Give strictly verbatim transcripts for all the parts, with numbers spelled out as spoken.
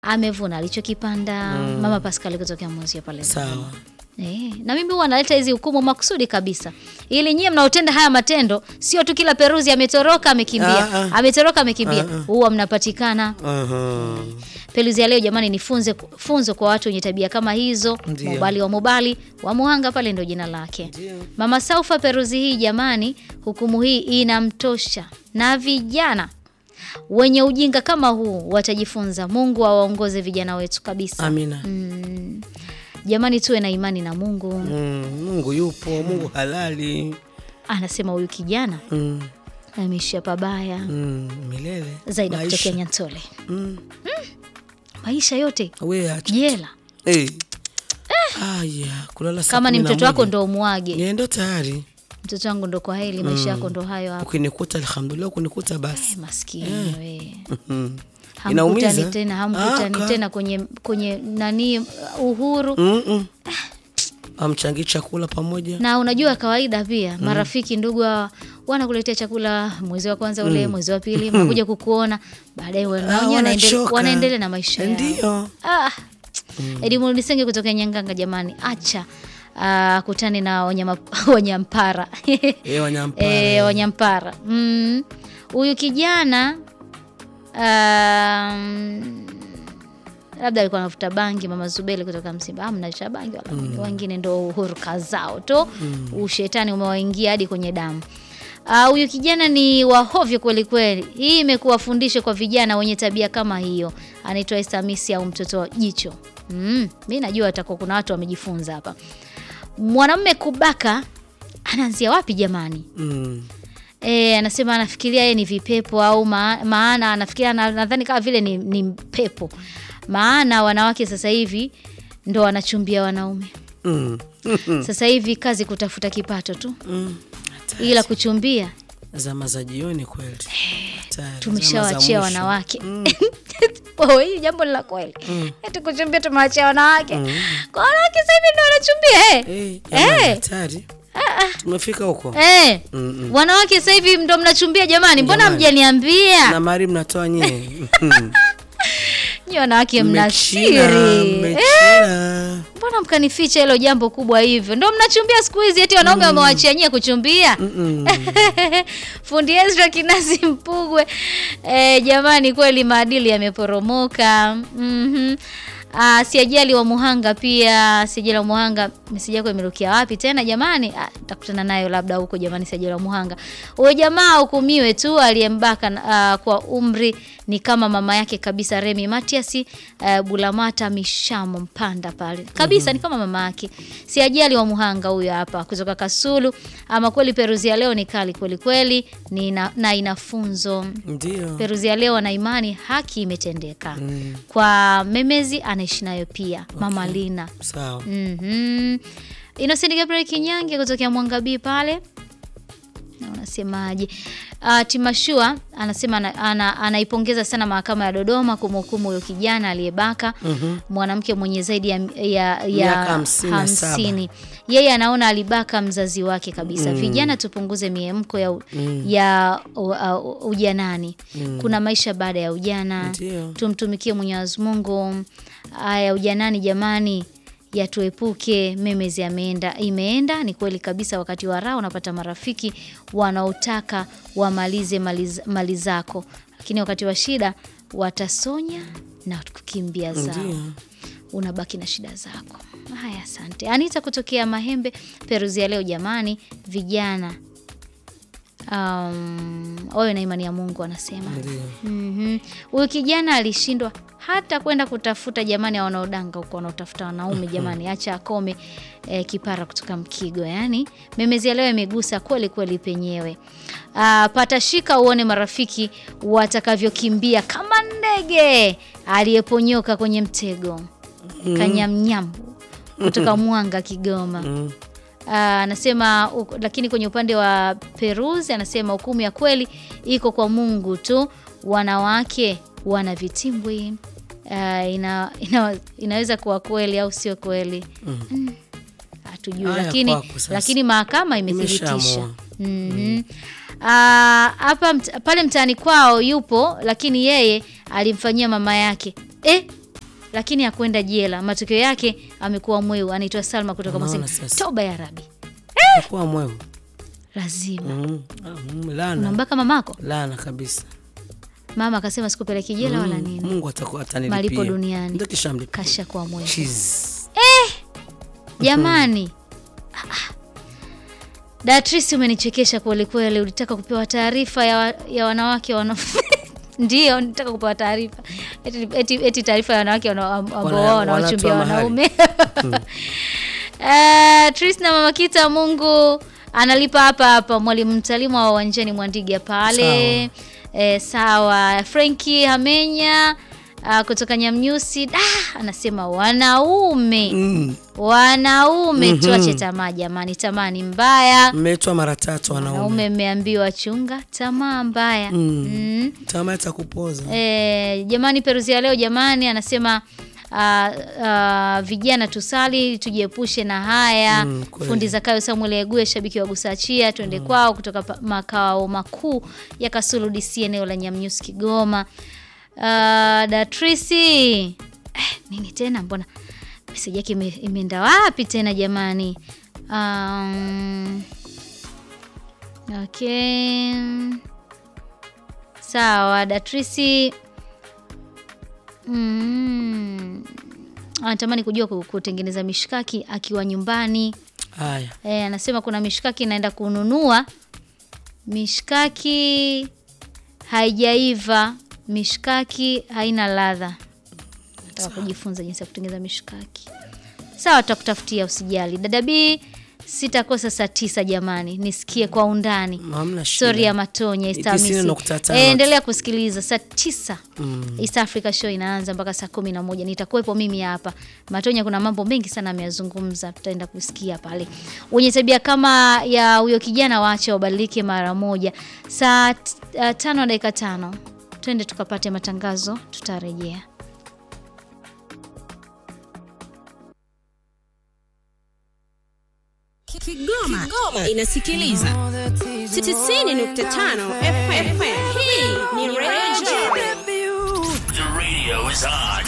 amevuna alichokipanda. mm. Mama Pascal kutoka Mwanza pale. Sawa. Eh, na mimi huwa naleta hizi hukumu makusudi kabisa. Ili nyie mnaotenda haya matendo, sio tu kila Peruzi ametoroka amekimbia. Ah, ah. Ametoroka amekimbia. Ah, ah. Huwa mnapatikana. Aha. Peruzi ya leo jamani nifunze funzo kwa watu wenye tabia kama hizo. Ndiyo. Mobali wa Mobali wa Muhanga pale ndio jina lake. Ndiyo. Mama Saufa, Peruzi hii jamani, hukumu hii inamtosha. Na vijana wenye ujinga kama huu watajifunza. Mungu awaongoze vijana wetu kabisa. Amina. Mm. Jamani tuwe na imani na Mungu. Mm, Mungu yupo, Mungu halali. Anasema huyu kijana mm. ameishia pabaya. Mm, milele. Zaidi kutokea Nyantole. Mm. Mm. Maisha yote wewe acha. Jela. Eh. Hey. Eh. Aya, kulala saa kama ni mtoto wako ndo muage. Ni ndo tayari. Mtoto wangu ndo kwa heli, maisha yako ndo hayo hapo. Ukinikuta alhamdulillah, ukinikuta basi. Eh, maskini wewe. Mhm. Hamkutani tena, hamkutani ah, tena kwenye kwenye nani Uhuru. Mhm. Amchangi chakula pamoja. Na unajua kawaida pia mm. marafiki ndugu wanakuletea chakula mwezi wa kwanza ule, mm. mwezi wa pili wanakuja kukuona, baadaye wanaonya wanaendelea wanaendelea na maisha yao. Ndio. Ah. Mm. Edimu Nisenge kutoka Nyanganga jamani, acha uh, kutane na wanyama wanyampara. Eh, wanyampara. Eh, wanyampara. Mm. Huyu kijana um, labda alikuwa anavuta bangi. Mama Zubeli kutoka Msimba, ah mnaisha bangi wala mm. wengine ndo uhuru kazao tu. Mm. Ushetani umewaingia hadi kwenye damu. Ah, huyu kijana ni wahovyo kweli kweli. Hii imekuwa fundisho kwa vijana wenye tabia kama hiyo. Anaitwa Estamisi au mtoto jicho. Mm, mimi najua atakuwa kuna watu wamejifunza hapa. Mwanamume kubaka anaanzia wapi jamani? Mm. Eh, anasema anafikiria yeye ni vipepo au ma, maana anafikiria nadhani kama vile ni, ni pepo. Maana wanawake sasa hivi ndo wanachumbia wanaume. Mm. Sasa hivi kazi kutafuta kipato tu. Mm. Ila kuchumbia zama za jioni kweli. Tumeshawaachia wanawake. Mm. Wewe hii jambo la kweli. Mm. Eti kuchumbia tumewaachia wanawake. Mm. Kwa wanawake sasa hivi ndio wanachumbia eh. Eh, eh. Hatari. Tumefika huko. Eh. Mm -mm. Wanawake sasa hivi ndio mnachumbia jamani. Mbona mjaniambia? Na mari mnatoa nyie. Nyie wanawake mnasiri. Eh. Mbona mkanificha hilo jambo kubwa hivyo? Ndio mnachumbia siku hizi eti wanaume wamewaachia nyie kuchumbia? Mm -mm. Fundi Ezra Kinasi Mpugwe. Eh, jamani kweli maadili yameporomoka. Mhm. Ah, Siajali wa Muhanga pia, Siajali wa Muhanga message yako imerukia wapi tena jamani? Ah, nitakutana nayo labda huko jamani. Siajali wa Muhanga. Huyo jamaa hukumiwe tu, aliyembaka uh, kwa umri ni kama mama yake kabisa, Remi Matias uh, Bulamata Mishamo Mpanda pale. Kabisa mm-hmm. ni kama mama yake. Siajali wa Muhanga huyo hapa kutoka Kasulu. Ama kweli Peruzi ya leo ni kali kweli kweli, ni na, na inafunzo. Ndio. Peruzi ya leo na imani haki imetendeka. Mm. Kwa memezi anaishi nayo pia. Okay. Mama Lina. Sawa. Mhm. Innocent Gabriel Kinyange kutoka Mwangabii pale. Na unasemaje? Uh, Timashua anasema ana, anaipongeza sana mahakama ya Dodoma kumhukumu huyo kijana aliyebaka mm-hmm. mwanamke mwenye zaidi ya ya, ya hamsini. Yeye anaona alibaka mzazi wake kabisa. Mm. Vijana tupunguze miemko ya mm. ya uh, uh, ujanani. Mm. Kuna maisha baada ya ujana. Ndiyo. Tumtumikie Mwenyezi Mungu. Aya, ujanani jamani yatuepuke. Memezi ameenda imeenda. Ni kweli kabisa, wakati wa raha unapata marafiki wanaotaka wamalize mali zako, lakini wakati wa shida watasonya na kukimbia zao. Ndiyo. Unabaki na shida zako. Haya, asante. Anita kutokea Mahembe, Peruzi ya leo jamani, vijana um oyo na imani ya Mungu anasema. Mhm. Huyu kijana alishindwa hata kwenda kutafuta jamani ya wanaodanga huko wanaotafuta wanaume jamani, acha akome eh, kipara kutoka Mkigo. Yani memezi ya leo imegusa kweli kweli penyewe. Ah, pata shika uone marafiki watakavyokimbia kama ndege aliyeponyoka kwenye mtego. Mm. Kanyamnyambu kutoka Mwanga Kigoma. Mm. Anasema uh, lakini kwenye upande wa Peruzi anasema hukumu ya kweli iko kwa Mungu tu. Wanawake wana vitimbwi. Uh, ina, ina, inaweza kuwa kweli au sio kweli. Mm. Mm. Hatujui lakini lakini mahakama imethibitisha. Mhm. Ah, hapa mt, pale mtaani kwao yupo, lakini yeye alimfanyia mama yake. Eh, lakini hakwenda jela. Matokeo yake amekuwa mweu. Anaitwa Salma kutoka Mosini. Toba ya Rabi. Eh, kwa mweu. Lazima. Mm. Mm, laana. Unambaka mamako? Laana kabisa. Mama akasema sikupeleki jela mm, wala nini. Mungu atakuwa atanilipia. Malipo duniani. Ndio kishamlipia. Kasha kwa mweu. Cheese. Eh! Jamani. Ah. Datrice umenichekesha kweli kweli. Ulitaka kupewa taarifa ya, ya wanawake wana Ndio, nitaka kupewa taarifa. Eti eti, eti taarifa ya wanawake ambao wanawachumbia wanaume. hmm. Eh, Trish na Mama Kita Mungu analipa hapa hapa. Mwalimu mtalimu wa uwanjani Mwandiga pale. Sawa. Eh, sawa. Frankie Hamenya uh, kutoka Nyamnyusi. Ah, anasema wanaume. Mm. Wanaume mm-hmm. Tuache tamaa jamani, tamaa ni mbaya. Mmeitwa mara tatu wanaume. Wanaume mmeambiwa chunga tamaa mbaya. Mm. Mm. Tamaa itakupoza. Eh, jamani Peruzi ya leo jamani anasema uh, uh, vijana tusali tujiepushe na haya. Mm, fundi Zakayo Samuel Egue shabiki wa Gusachia twende mm. kwao kutoka pa, makao makuu ya Kasulu D C eneo la Nyamnyusi Kigoma. Uh, Datrice eh, nini tena mbona message yake imeenda wapi tena jamani? Um, okay. Sawa, Datrice mm, anatamani kujua kutengeneza mishkaki akiwa nyumbani. Haya. Eh, anasema kuna mishkaki naenda kununua. Mishkaki haijaiva, mishkaki haina ladha. Nataka kujifunza jinsi ya kutengeneza mishkaki. Sawa, tutakutafutia usijali. Dada B sitakosa saa tisa jamani. Nisikie kwa undani. Story ya Matonya Istamisi. Eh, endelea kusikiliza saa tisa. Mm. East Africa Show inaanza mpaka saa kumi na moja. Nitakuwepo mimi hapa. Matonya kuna mambo mengi sana ameyazungumza. Tutaenda kusikia pale. Wenye tabia kama ya huyo kijana waache wabadilike mara moja. Saa uh, tano dakika tano. Twende tukapate matangazo, tutarejea. Kigoma, Kigoma inasikiliza tisini nukta tano F M. Hii ni Radio. The radio is on.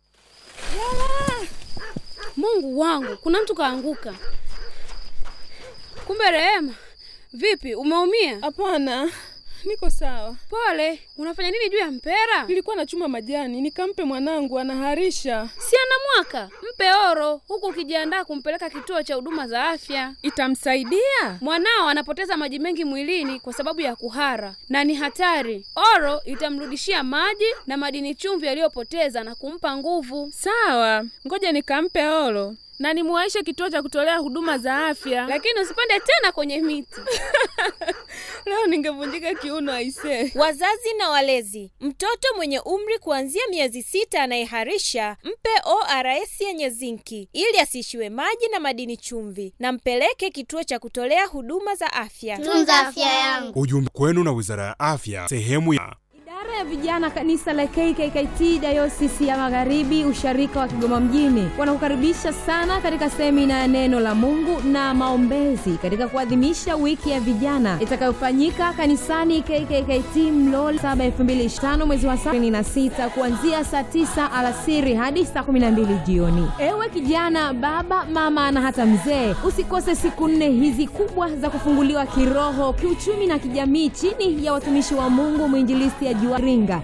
Mungu wangu, kuna mtu kaanguka. Kumbe Rehema. Vipi, umeumia? Hapana, niko sawa. Pole, unafanya nini juu ya mpera? Nilikuwa nachuma majani, nikampe mwanangu anaharisha. Si ana mwaka, mpe oro, huku ukijiandaa kumpeleka kituo cha huduma za afya. Itamsaidia? Mwanao anapoteza maji mengi mwilini kwa sababu ya kuhara, na ni hatari. Oro itamrudishia maji na madini chumvi aliyopoteza na kumpa nguvu. Sawa, ngoja nikampe oro. Na nimuwaishe kituo cha kutolea huduma za afya. Lakini usipande tena kwenye miti. Leo ningevunjika kiuno aisee. Wazazi na walezi, mtoto mwenye umri kuanzia miezi sita anayeharisha, mpe O R S yenye zinki ili asishiwe maji na madini chumvi, na mpeleke kituo cha kutolea huduma za afya. Tunza afya yangu. Ujumbe kwenu na Wizara ya Afya, sehemu ya Idara ya vijana kanisa la K K K T Dayosisi ya Magharibi usharika wa Kigoma mjini wanakukaribisha sana katika semina ya neno la Mungu na maombezi katika kuadhimisha wiki ya vijana itakayofanyika kanisani K K K T Mloli saba elfu mbili ishirini na tano mwezi wa sita kuanzia saa tisa alasiri hadi saa kumi na mbili jioni. Ewe kijana, baba, mama na hata mzee, usikose siku nne hizi kubwa za kufunguliwa kiroho, kiuchumi na kijamii chini ya watumishi wa Mungu mwinjilisti ya Juaringa